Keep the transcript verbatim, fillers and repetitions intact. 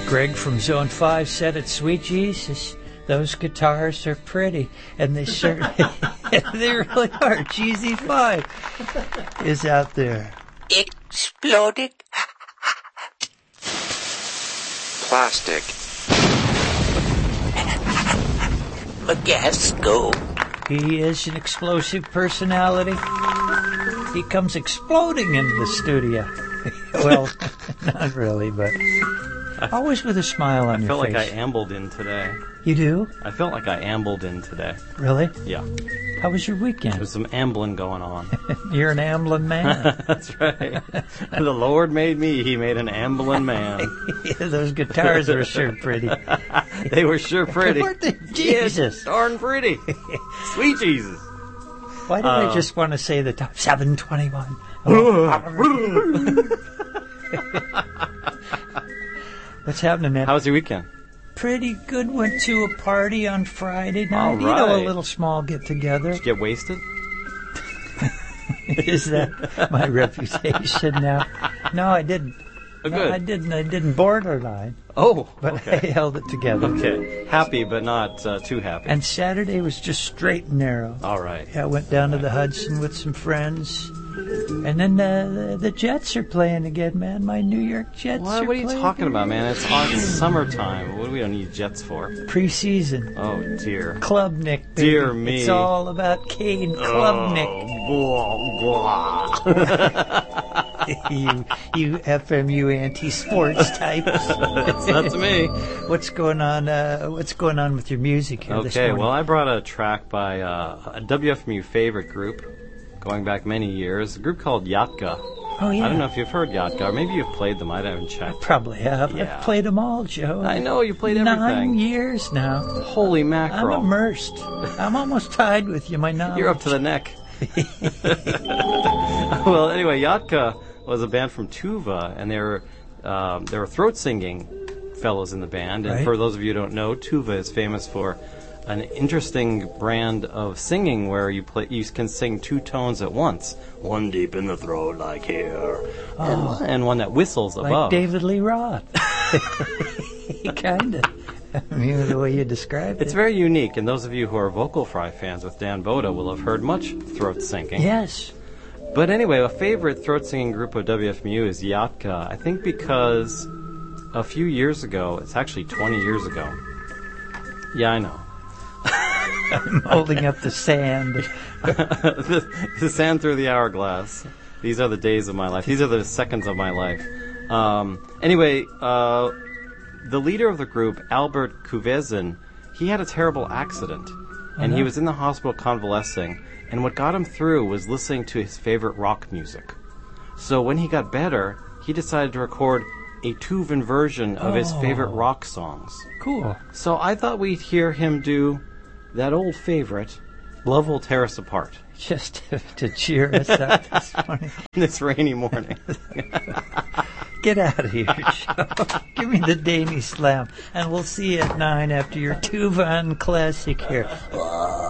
Greg from Zone five said it, sweet Jesus, those guitars are pretty. And they certainly, they really are. G Z five is out there. Exploding. Plastic. A gas scope. He is an explosive personality. He comes exploding into the studio. Well, not really, but always with a smile on I your felt face. like I ambled in today. You do? I felt like I ambled in today. Really? Yeah. How was your weekend? There's some ambling going on. You're an ambling man. That's right. The Lord made me. He made an ambling man. Yeah, those guitars were sure pretty. They were sure pretty. Weren't they? Jesus. Yes, darn pretty. Sweet Jesus. Why do Uh, I just want to say the top seven twenty-one? What's happening, man? How was your weekend? Pretty good. Went to a party on Friday night. All You know, a right. little small get-together. Did you get wasted? Is that my reputation now? No, I didn't. Oh, No, good. I didn't. I didn't borderline, Oh, but okay. I held it together. Okay. Happy, but not uh, too happy. And Saturday was just straight and narrow. All right. Yeah, I went down to the Hudson with some friends. And then uh, the, the Jets are playing again, man. My New York Jets What, are what are you playing talking again. about, man? It's on summertime. What do we don't need jets for? Preseason. Oh, dear. Klubnik, baby. Dear me. It's all about Kane Klubnik. Oh, blah, blah. you, you F M U anti-sports types. That's not to me. What's going on? Uh, what's going on with your music here this Okay, morning? well, I brought a track by uh, a W F M U favorite group going back many years, a group called Yatka. Oh yeah. I don't know if you've heard Yatka, or maybe you've played them. I haven't checked. Probably have. Yeah. I've played them all, Joe. I know, you played Nine everything. years now. Holy I'm mackerel. immersed. I'm almost tied with you, my knowledge. You're up to the neck. Well, anyway, Yatka was a band from Tuva, and they were um, they were throat singing fellows in the band. And Right. for those of you who don't know, Tuva is famous for an interesting brand of singing where you play you can sing two tones at once, one deep in the throat like here, and, one, and one that whistles like above. David Lee Roth. Kind of. I mean, the way you described It's it. very unique, and those of you who are Vocal Fry fans with Dan Boda will have heard much throat singing. Yes. But anyway, a favorite throat singing group of W F M U is Yatka. I think because a few years ago, it's actually twenty years ago. Yeah, I know. I'm holding up the sand. the, the sand through the hourglass. These are the days of my life. These are the seconds of my life. Um, anyway, uh, the leader of the group, Albert Kuvezin, he had a terrible accident. And he Uh-huh. was in the hospital convalescing. And what got him through was listening to his favorite rock music. So when he got better, he decided to record a Tuvan version of his Oh. favorite rock songs. Cool. So I thought we'd hear him do that old favorite, Love Will Tear Us Apart, Just to, to cheer us up this morning. on this rainy morning. Get out of here, Joe. Give me the Danny Slam, and we'll see you at nine after your Tuvan classic here.